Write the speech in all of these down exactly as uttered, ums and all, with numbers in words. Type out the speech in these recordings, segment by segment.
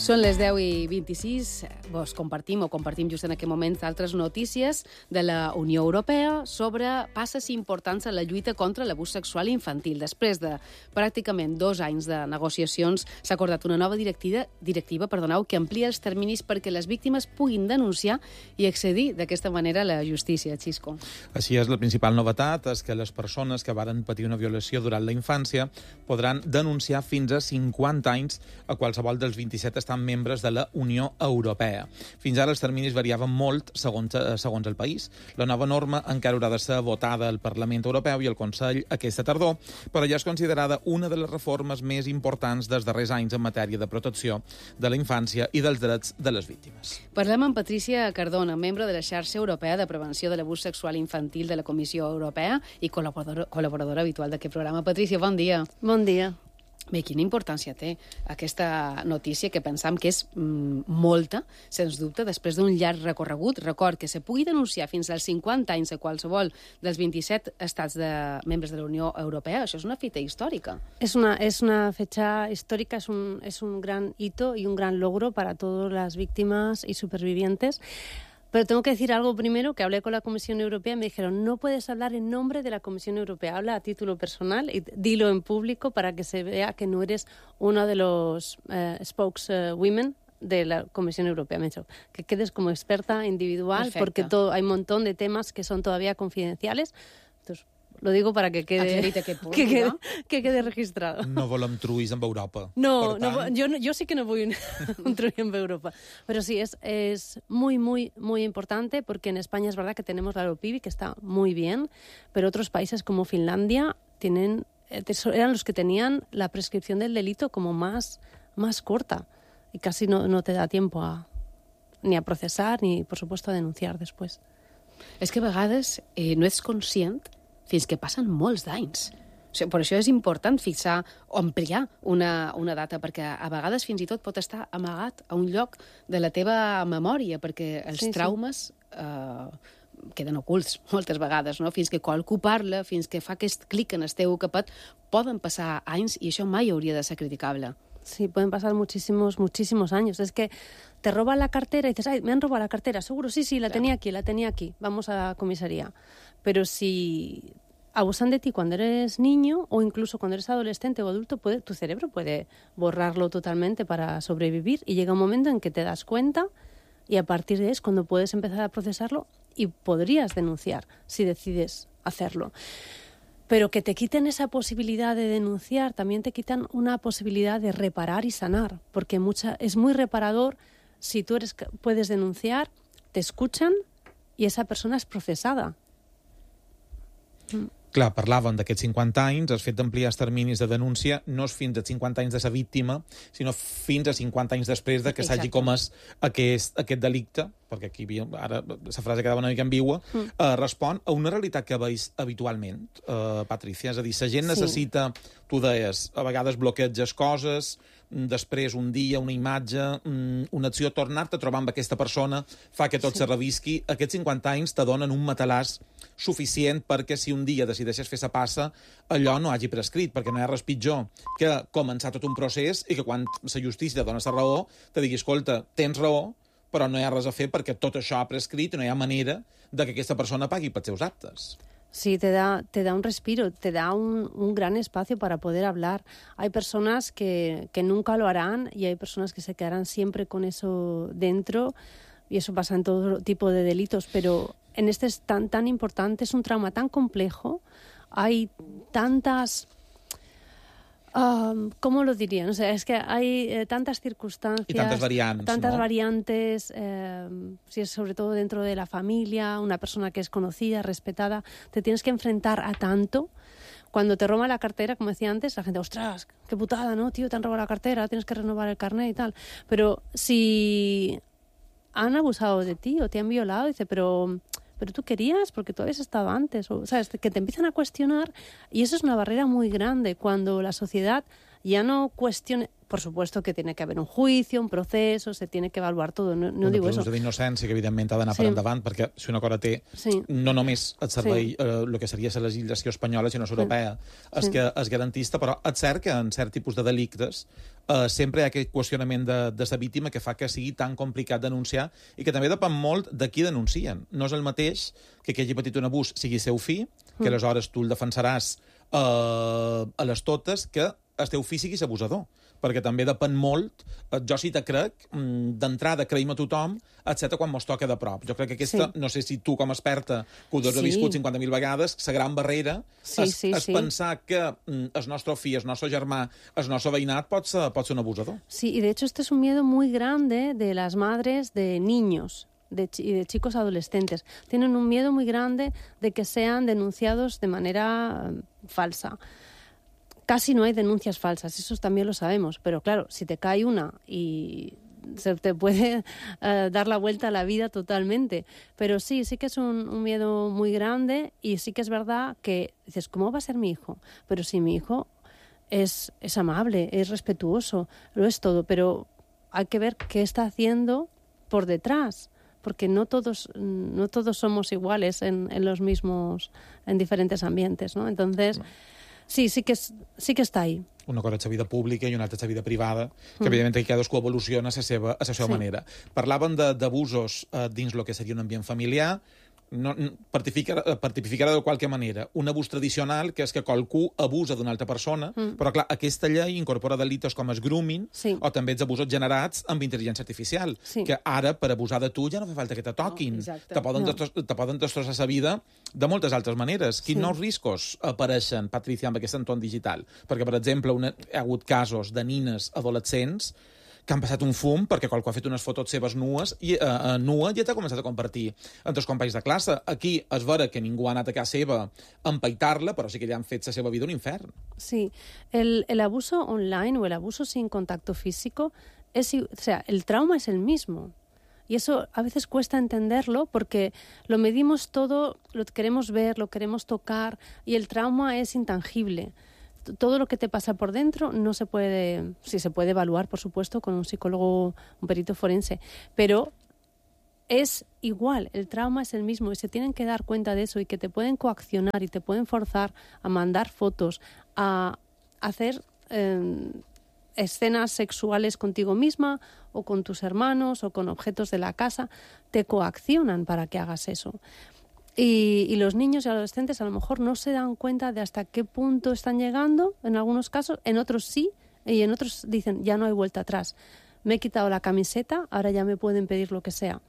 Són les deu i vint-i-sis. Vos compartim o compartim just en aquest moment altres notícies de la Unió Europea sobre passes importants en la lluita contra l'abús sexual infantil. Després de pràcticament dos anys de negociacions, s'ha acordat una nova directiva, directiva perdoneu, que amplia els terminis perquè les víctimes puguin denunciar i accedir d'aquesta manera a la justícia. Xisco. Així és, la principal novetat és que les persones que varen patir una violació durant la infància podran denunciar fins a cinquanta anys a qualsevol dels vint-i-set estats membres de la Unió Europea. Fins ara els terminis variaven molt segons, segons el país. La nova norma encara haurà de ser votada al Parlament Europeu i al Consell aquesta tardor, però ja és considerada una de les reformes més importants dels darrers anys en matèria de protecció de la infància i dels drets de les víctimes. Parlem amb Patricia Cardona, membre de la xarxa europea de prevenció de l'abús sexual infantil de la Comissió Europea i col·laboradora, col·laboradora habitual d'aquest programa. Patricia, bon dia. Bon dia. Bé, quina importància té aquesta notícia, que pensam que és mm, molta, sens dubte, després d'un llarg recorregut. Record que se pugui denunciar fins als cinquanta anys a qualsevol dels vint-i-set estats de membres de la Unió Europea. Això és una fita històrica. Es una, es una fecha histórica, es un, es un gran hito y un gran logro para todas las víctimas y supervivientes. Pero tengo que decir algo primero, que hablé con la Comisión Europea y me dijeron, no puedes hablar en nombre de la Comisión Europea, habla a título personal y dilo en público para que se vea que no eres uno de los uh, spokeswomen de la Comisión Europea. Me ha dicho que quedes como experta individual. Perfecto. Porque todo, hay un montón de temas que son todavía confidenciales. Entonces, lo digo para que quede, que, punt, que, quede no? que quede registrado. No volem truis amb Europa. No, no yo, yo sí que no voy un trull en Europa. Pero sí, es, es muy, muy, muy importante porque en España es verdad que tenemos la LOPIBI, que está muy bien, pero otros países como Finlandia tienen, eran los que tenían la prescripción del delito como más, más corta y casi no, no te da tiempo a, ni a procesar ni, por supuesto, a denunciar después. És que a vegades eh, no ets conscient fins que passen molts d'anys. O sigui, per això és important fixar o ampliar una, una data, perquè a vegades fins i tot pot estar amagat a un lloc de la teva memòria, perquè els sí, traumes sí. Eh, queden ocults moltes vegades, no? Fins que qualcú parla, fins que fa aquest clic en el teu capet, poden passar anys i això mai hauria de ser criticable. Sí, pueden pasar muchísimos, muchísimos años. Es que te roban la cartera y dices, ay, me han robado la cartera, seguro, sí, sí, la claro. tenía aquí, la tenía aquí, vamos a la comisaría. Pero si abusan de ti cuando eres niño o incluso cuando eres adolescente o adulto, puede, tu cerebro puede borrarlo totalmente para sobrevivir y llega un momento en que te das cuenta y a partir de ahí es cuando puedes empezar a procesarlo y podrías denunciar si decides hacerlo. Pero que te quiten esa posibilidad de denunciar, también te quitan una posibilidad de reparar y sanar, porque mucha, es muy reparador si tú eres, puedes denunciar, te escuchan y esa persona es procesada. Clar, parlàvem d'aquests cinquanta anys, el fet d'ampliar els terminis de denúncia no és fins a cinquanta anys de la víctima, sinó fins a cinquanta anys després de que s'hagi comès aquest, aquest delicte, perquè aquí ara la frase quedava una mica ambigua, mm. eh, respon a una realitat que veus habitualment, eh, Patricia. És a dir, la gent necessita, sí. tu deies, a vegades bloqueges coses, després un dia, una imatge, una acció, tornar-te a trobar amb aquesta persona fa que tot sí. se revisqui. Aquests cinquanta anys te donen un matalàs suficient perquè si un dia decideixes fer la passa, allò no hagi prescrit, perquè no hi ha res pitjor que començar tot un procés i que quan la justícia te dona la raó te digui, escolta, tens raó, però no hi ha res a fer perquè tot això ha prescrit i no hi ha manera de que aquesta persona pagui pels seus actes. Sí, te da, te da un respiro, te da un, un gran espacio para poder hablar. Hay personas que, que nunca lo harán y hay personas que se quedarán siempre con eso dentro y eso pasa en todo tipo de delitos, pero en este es tan, tan importante, es un trauma tan complejo, hay tantas... Um, ¿Cómo lo dirían? O sea, es que hay eh, tantas circunstancias... Y tantas variantes, Tantas ¿no? variantes, eh, si es sobre todo dentro de la familia, una persona que es conocida, respetada, te tienes que enfrentar a tanto. Cuando te roban la cartera, como decía antes, la gente, ostras, qué putada, ¿no, tío? Te han robado la cartera, tienes que renovar el carnet y tal. Pero si han abusado de ti o te han violado, dice, pero... pero tú querías porque tú habías estado antes, o sabes, que te empiezan a cuestionar y eso es una barrera muy grande cuando la sociedad ya no cuestione, por supuesto que tiene que haber un juicio, un proceso, se tiene que evaluar todo, no, no digo eso. Un d'innocència que evidentment ha d'anar Sí. per endavant, perquè si una cosa té Sí. no només et servei Sí. eh, el que seria la legislació espanyola, sinó l'europea, és Sí. que és garantista, però és cert que en cert tipus de delictes eh, sempre hi ha aquest qüestionament de, de la víctima que fa que sigui tan complicat denunciar i que també depèn molt de qui denuncien. No és el mateix que qui hagi patit un abús sigui seu fill, que aleshores tu el defensaràs eh, a les totes, que el teu fill sigui abusador, perquè també depèn molt. eh, Jo sí te crec, mm, d'entrada creïm a tothom, excepte quan mos toca de prop. Jo crec que aquesta, Sí. no sé si tu com a experta, que ho has Sí. viscut cinquanta mil vegades, la gran barrera Sí, és, sí, és sí. pensar que mm, el nostre fill, el nostre germà, el nostre veïnat pot ser, pot ser un abusador. Sí, y de hecho este es un miedo muy grande de las madres de niños de chi- y de chicos adolescentes. Tienen un miedo muy grande de que sean denunciados de manera eh, falsa. Casi no hay denuncias falsas, eso también lo sabemos, pero claro, si te cae una y se te puede eh, dar la vuelta a la vida totalmente. Pero sí, sí que es un, un miedo muy grande y sí que es verdad que dices, ¿cómo va a ser mi hijo? Pero si mi hijo es, es amable, es respetuoso, lo es todo, pero hay que ver qué está haciendo por detrás, porque no todos, no todos somos iguales en, en los mismos, en diferentes ambientes, ¿no? Entonces, sí, sí que, es, sí que està ahí. Una cosa és la vida pública i una altra és la vida privada, que mm. evidentment cadascú evoluciona a la seva, a la seva Sí. manera. Parlaven de- d'abusos eh, dins el que seria un ambient familiar, no, no, per tipificar, per tipificar de qualque manera. Un abús tradicional, que és que qualcú abusa d'una altra persona, mm. però clar, aquesta llei incorpora delitos com el grooming Sí. o també els abusos generats amb intel·ligència artificial, Sí. que ara, per abusar de tu, ja no fa falta que te toquin. No, exacte. te, poden No. destro te poden destrossar la vida de moltes altres maneres. Quins Sí. nous riscos apareixen, Patricia, amb aquest entorn digital? Perquè, per exemple, una, hi ha hagut casos de nines adolescents que han passat un fum perquè qualcú ha fet unes fotos seves nues i, eh, eh, nua i ha començat a compartir entre els companys de classe. Aquí es vera que ningú ha anat a casa seva a empaitar-la, però sí que ja han fet la seva vida un infern. Sí, el, el abuso online o el abuso sin contacto físico, es, i- o sea, el trauma es el mismo. Y eso a veces cuesta entenderlo porque lo medimos todo, lo queremos ver, lo queremos tocar y el trauma es intangible. T- Todo lo que te pasa por dentro no se puede, sí se puede evaluar, por supuesto, con un psicólogo, un perito forense, pero es igual, el trauma es el mismo y se tienen que dar cuenta de eso y que te pueden coaccionar y te pueden forzar a mandar fotos, a hacer eh, escenas sexuales contigo misma o con tus hermanos o con objetos de la casa, te coaccionan para que hagas eso. Y, y los niños y adolescentes a lo mejor no se dan cuenta de hasta qué punto están llegando, en algunos casos, en otros sí, y en otros dicen, ya no hay vuelta atrás. Me he quitado la camiseta, ahora ya me pueden pedir lo que sea.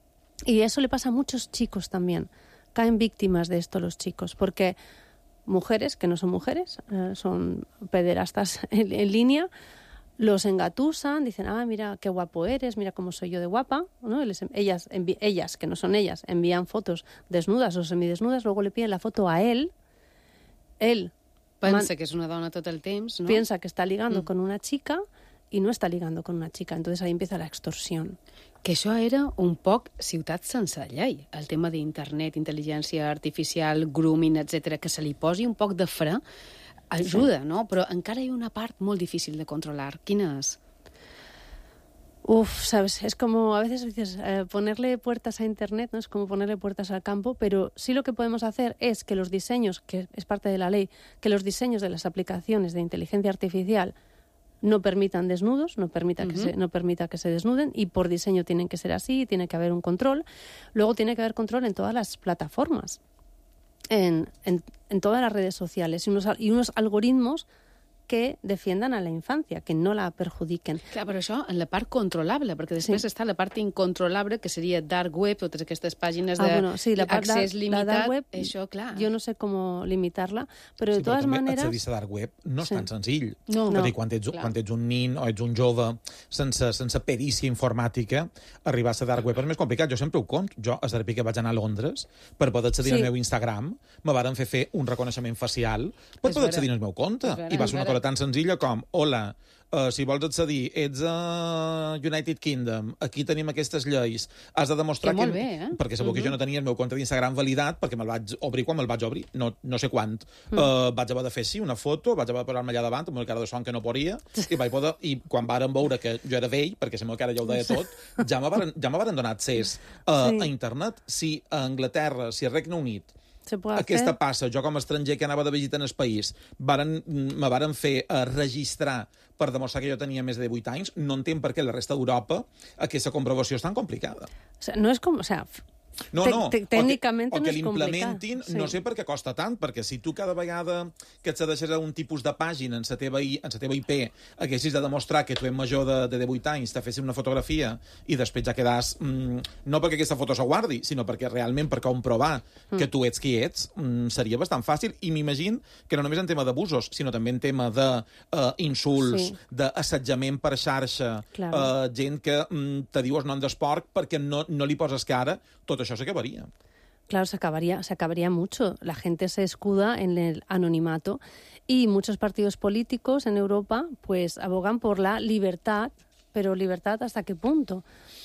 Y eso le pasa a muchos chicos también. Caen víctimas de esto los chicos, porque mujeres, que no son mujeres, eh, son pederastas en, en línea, los engatusan, dicen, ah, mira qué guapo eres, mira cómo soy yo de guapa, ¿no? Y les, ellas, envi- ellas, que no son ellas, envían fotos desnudas o semidesnudas, luego le piden la foto a él, él Pensa man- que és una dona tot el temps, no? piensa que está ligando Mm. con una chica y no está ligando con una chica, entonces ahí empieza la extorsión. Que això era un poc ciutat sense llei, el tema d'internet, intel·ligència artificial, grooming, etcètera, que se li posi un poc de fre, ajuda, sí. no? Però encara hi ha una part molt difícil de controlar. Quina és? Uf, sabes, es como a veces dices, eh, ponerle puertas a Internet, ¿no? Es como ponerle puertas al campo, pero sí lo que podemos hacer es que los diseños, que es parte de la ley, que los diseños de las aplicaciones de inteligencia artificial no permitan desnudos, no permita, que Ujú. se, no permita que se desnuden, y por diseño tienen que ser así, tiene que haber un control. Luego tiene que haber control en todas las plataformas, en, en, en todas las redes sociales, y unos, al- y unos algoritmos que defiendan a la infancia, que no la perjudiquen. Clar, però això en la part controlable, perquè després Sí. està la part incontrolable, que seria dark web, totes aquestes pàgines Ah, bueno, sí, la part d'accés dark- limitat. la dark web, això, clar. Yo no sé cómo limitarla, pero de Sí, però todas també maneras... accedir a la dark web no és Sí. tan senzill. No. És a No. dir, quan ets, Clar. quan ets un nin o ets un jove sense, sense perícia informàtica, arribar a la dark web és més complicat. Jo sempre ho conto. Jo, a l'època que vaig anar a Londres, per poder accedir Sí. al meu Instagram, me varen fer fer un reconeixement facial per És poder vera. accedir al meu compte. És vera, I va és ser una vera. cosa tan senzilla com, hola, uh, si vols accedir, ets a United Kingdom, aquí tenim aquestes lleis, has de demostrar que... que... Molt bé, eh? Perquè segur uh-huh. que jo no tenia el meu compte d'Instagram validat, perquè me'l vaig obrir quan me'l vaig obrir, no, no sé quant. Uh-huh. Uh, vaig haver de fer, sí, una foto, vaig haver de posar-me allà davant, amb una cara de son que no podia, i vaig poder... I quan varen veure que jo era vell, perquè sembla que ara ja ho deia tot, ja me varen, ja me varen donar accés uh, sí. a internet. Si a Anglaterra, si a Regne Unit, aquesta passa, jo com a estranger que anava de visita en el país, varen, me varen fer uh, registrar per demostrar que jo tenia més de divuit anys, no entenc per què la resta d'Europa aquesta comprovació és tan complicada. O sea, no és com... O sea, No, no, tècnicament o que, o que no és l'implementin, complicat. no sé per què costa tant, perquè si tu cada vegada que accedeixes a un tipus de pàgina en la teva, en la teva I P haguessis de demostrar que tu ets major de, de divuit anys, te fessin una fotografia i després ja quedàs, mm, no perquè aquesta foto s'aguardi, sinó perquè realment per comprovar mm. que tu ets qui ets, mm, seria bastant fàcil. I m'imagino que no només en tema d'abusos, sinó també en tema d'insults, uh, sí. d'assetjament per xarxa, claro. uh, gent que mm, te diu el nom d'esport perquè no, no li poses cara, tot això se acabaría. Claro, se acabaría, se acabaría mucho. La gente se escuda en el anonimato y muchos partidos políticos en Europa pues abogan por la libertad, pero libertad ¿hasta qué punto?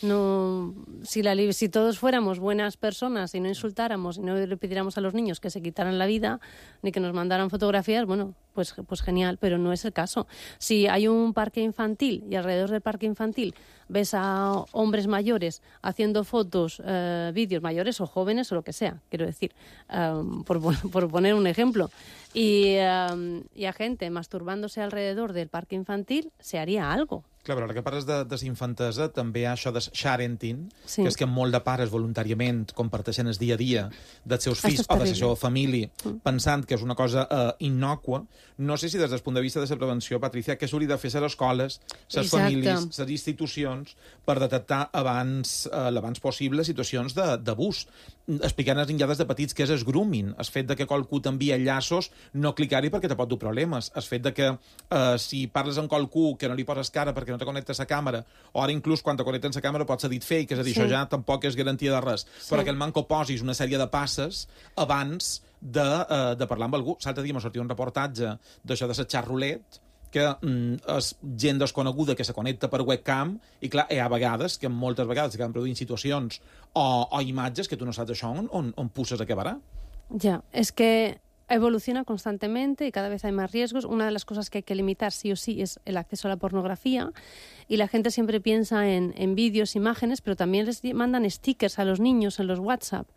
No, si, la, si todos fuéramos buenas personas y no insultáramos y no le pidiéramos a los niños que se quitaran la vida ni que nos mandaran fotografías, bueno, pues, pues genial, pero no es el caso. Si hay un parque infantil y alrededor del parque infantil ves a hombres mayores haciendo fotos, eh, vídeos mayores o jóvenes o lo que sea, quiero decir, um, por, por poner un ejemplo, y, um, y a gente masturbándose alrededor del parque infantil, se haría algo. Clar, però ara que parles de, de infantesa, també hi ha això de sharenting, sí. que és que molt de pares voluntàriament comparteixen el dia a dia dels seus fills o de la seva família, mm. pensant que és una cosa uh, innòcua. No sé si des del punt de vista de la prevenció, Patricia, què s'hauria de fer a les escoles, les famílies, les institucions, per detectar abans, uh, l'abans possible situacions d'abús. Explicant ja des de petits que és el grooming, el fet de que qualcú t'envia enllaços, no clicar-hi perquè te pot dur problemes, el fet de que uh, si parles amb qualcú que no li poses cara perquè no te connectes a càmera, o ara inclús quan te connectes a càmera pot ser dit fake, és a dir, sí. això ja tampoc és garantia de res, sí. però que el manco posis una sèrie de passes abans de, uh, de parlar amb algú. L'altre dia m'ha sortit un reportatge d'això de la xat roulette, que mm, és gent desconeguda que se connecta per webcam i, clar, hi ha vegades, que moltes vegades s'acaben produint situacions o, o imatges que tu no saps això on, on, on pusses acabarà. Ja, és que evoluciona constantemente y cada vez hay más riesgos. Una de las cosas que hay que limitar sí o sí es el acceso a la pornografía y la gente siempre piensa en, en vídeos, imágenes, pero también les mandan stickers a los niños en los WhatsApp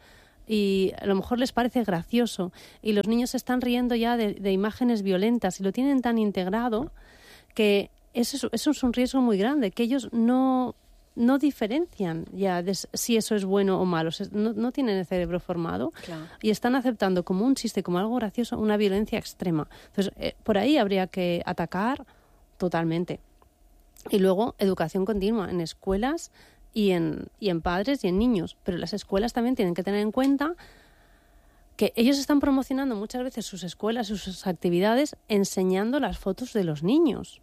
y a lo mejor les parece gracioso y los niños se están riendo ya de, de imágenes violentas y lo tienen tan integrado que eso, eso es un riesgo muy grande, que ellos no... no diferencian ya de si eso es bueno o malo, no, no tienen el cerebro formado, claro. y están aceptando como un chiste, como algo gracioso, una violencia extrema. Entonces, eh, por ahí habría que atacar totalmente. Y luego, educación continua en escuelas y en, y en padres y en niños. Pero las escuelas también tienen que tener en cuenta que ellos están promocionando muchas veces sus escuelas, sus actividades, enseñando las fotos de los niños.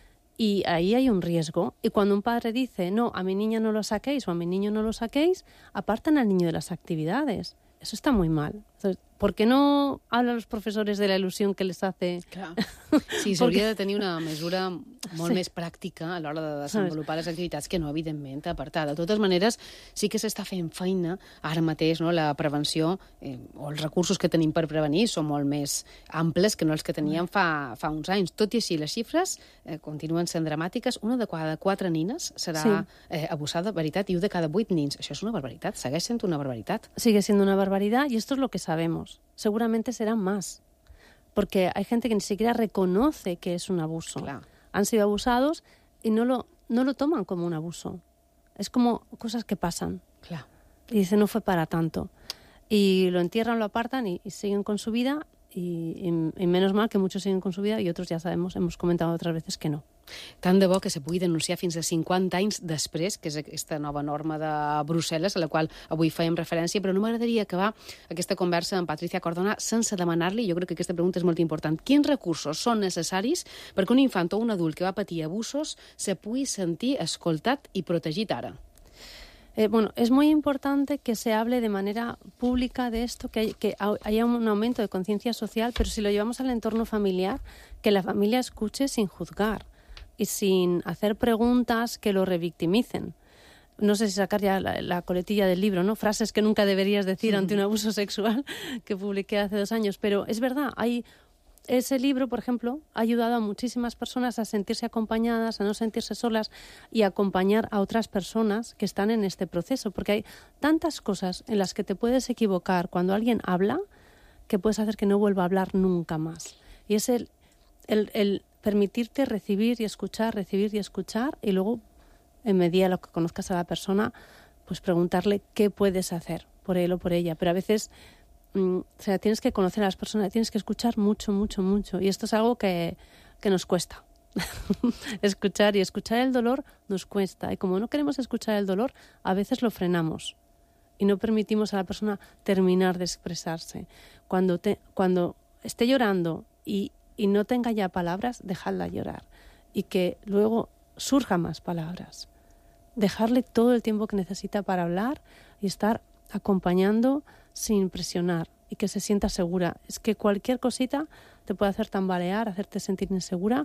Y ahí hay un riesgo. Y cuando un padre dice, no, a mi niña no lo saquéis o a mi niño no lo saquéis, apartan al niño de las actividades. Eso está muy mal. Entonces, ¿por qué no hablan los professors de la il·lusió que les hace? Clar. Sí, s'hauria de tenir una mesura molt sí. més pràctica a l'hora de desenvolupar les activitats que no, evidentment, apartar. De totes maneres, sí que s'està fent feina ara mateix, no? La prevenció eh, o els recursos que tenim per prevenir són molt més amples que no els que teníem fa, fa uns anys. Tot i així, les xifres eh, continuen sent dramàtiques. Una de cada quatre nines serà sí. eh, abusada, veritat, i un de cada vuit nins. Això és una barbaritat, segueix sent una barbaritat. Sigue siendo una barbaridad y esto es lo que sabemos. Seguramente serán más, porque hay gente que ni siquiera reconoce que es un abuso. Claro. Han sido abusados y no lo, no lo toman como un abuso. Es como cosas que pasan. Claro. Y dicen, no fue para tanto. Y lo entierran, lo apartan y, y siguen con su vida. Y, y, y menos mal que muchos siguen con su vida y otros ya sabemos, hemos comentado otras veces que no. Tant de bo que se pugui denunciar fins a cinquanta anys després, que és aquesta nova norma de Brussel·les, a la qual avui fèiem referència, però no m'agradaria acabar aquesta conversa amb Patricia Cardona sense demanar-li, jo crec que aquesta pregunta és molt important, quins recursos són necessaris perquè un infant o un adult que va patir abusos se pugui sentir escoltat i protegit ara? Eh, bueno, es muy importante que se hable de manera pública de esto, que, hay, que haya un aumento de conciencia social, pero si lo llevamos al entorno familiar, que la familia escuche sin juzgar. y sin hacer preguntas que lo revictimicen. No sé si sacar ya la, la coletilla del libro, ¿no? Frases que nunca deberías decir ante un abuso sexual, que publiqué hace dos años. Pero es verdad, hay ese libro, por ejemplo, ha ayudado a muchísimas personas a sentirse acompañadas, a no sentirse solas y a acompañar a otras personas que están en este proceso. Porque hay tantas cosas en las que te puedes equivocar cuando alguien habla que puedes hacer que no vuelva a hablar nunca más. Y es el, el, el permitirte recibir y escuchar, recibir y escuchar, y luego, en medida de lo que conozcas a la persona, pues preguntarle qué puedes hacer por él o por ella. Pero a veces, mm, o sea, tienes que conocer a las personas, tienes que escuchar mucho, mucho, mucho. Y esto es algo que, que nos cuesta. Escuchar y escuchar el dolor nos cuesta. Y como no queremos escuchar el dolor, a veces lo frenamos y no permitimos a la persona terminar de expresarse. Cuando, te, cuando esté llorando y, y no tenga ya palabras, dejadla llorar. Y que luego surjan más palabras. Dejarle todo el tiempo que necesita para hablar y estar acompañando sin presionar y que se sienta segura. Es que cualquier cosita te puede hacer tambalear, hacerte sentir insegura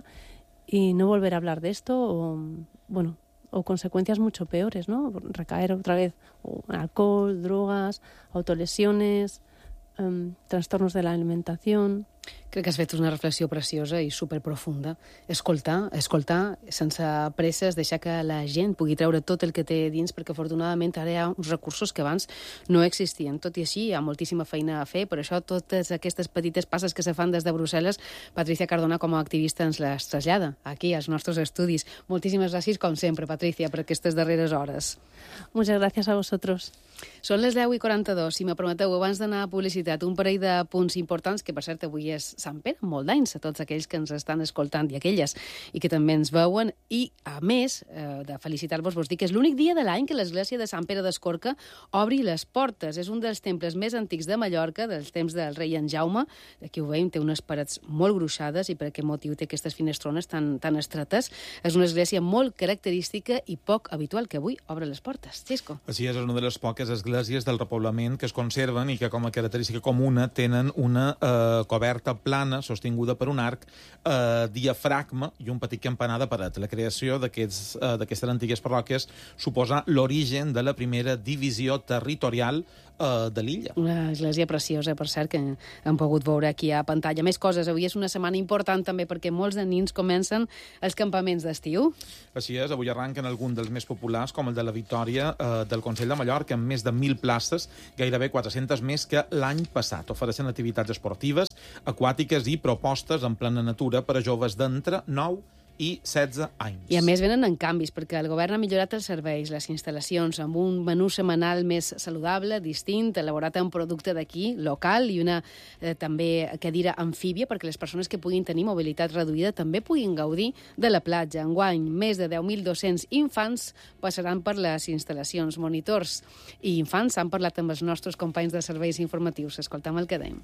y no volver a hablar de esto o, bueno, o consecuencias mucho peores, ¿no? Recaer otra vez en alcohol, drogas, autolesiones, um, trastornos de la alimentación. Crec que has fet una reflexió preciosa i superprofunda. Escoltar, escoltar sense presses, deixar que la gent pugui treure tot el que té dins, perquè afortunadament ara hi ha uns recursos que abans no existien. Tot i així, hi ha moltíssima feina a fer, per això totes aquestes petites passes que se fan des de Brussel·les, Patricia Cardona, com a activista, ens les trasllada aquí, als nostres estudis. Moltíssimes gràcies, com sempre, Patricia, per aquestes darreres hores. Muchas gracias a vosotros. Són les deu i quaranta-dos. Si me permeteu, abans d'anar a publicitat, un parell de punts importants, que per cert avui és Sant Pere, molt d'anys a tots aquells que ens estan escoltant i aquelles i que també ens veuen. I, a més, eh, de felicitar-vos, vos dic que és l'únic dia de l'any que l'església de Sant Pere d'Escorca obri les portes. És un dels temples més antics de Mallorca, dels temps del rei en Jaume. Aquí ho veiem, té unes parets molt gruixades i per aquest motiu té aquestes finestrones tan, tan estretes. És una església molt característica i poc habitual que avui obre les portes. Xisco. Així és, és una de les poques esglésies del repoblament que es conserven i que com a característica comuna tenen una eh, coberta plana sostinguda per un arc, eh, diafragma i un petit campanar de paret. La creació d'aquestes eh, antigues parròquies suposa l'origen de la primera divisió territorial eh, de l'illa. Una església preciosa, per cert, que hem pogut veure aquí a pantalla. Més coses, avui és una setmana important també perquè molts de nins comencen els campaments d'estiu. Així és, avui arranquen algun dels més populars, com el de la Victòria eh, del Consell de Mallorca, amb més de mil places, gairebé quatre-centes més que l'any passat. Ofereixen activitats esportives, aquàtiques i propostes en plena natura per a joves d'entre nou i setze anys. I a més venen en canvis, perquè el govern ha millorat els serveis, les instal·lacions, amb un menú setmanal més saludable, distint, elaborat amb producte d'aquí, local, i una eh, també cadira amfíbia, perquè les persones que puguin tenir mobilitat reduïda també puguin gaudir de la platja. Enguany, més de deu mil dos-cents infants passaran per les instal·lacions. Monitors i infants han parlat amb els nostres companys de serveis informatius. Escoltam el que dèiem.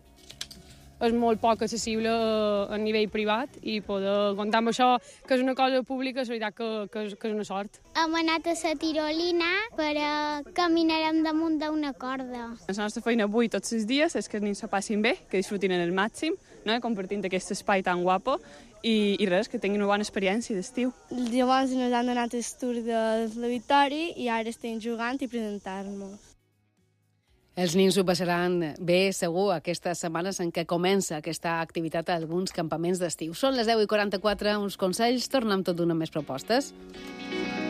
És molt poc accessible a nivell privat i poder comptar amb això, que és una cosa pública, és veritat que, que, és, que és una sort. Hem anat a la tirolina, però caminarem damunt d'una corda. La nostra feina avui tots els dies és que els nens se passin bé, que disfrutin al màxim, no? Compartint aquest espai tan guapo i, i res, que tinguin una bona experiència d'estiu. Llavors ens han donat el tour de la Victòria i ara estem jugant i presentar-nos. Els nins ho passaran bé, segur, aquestes setmanes en què comença aquesta activitat a alguns campaments d'estiu. Són les deu i quaranta-quatre, uns consells, tornem tot d'una més propostes.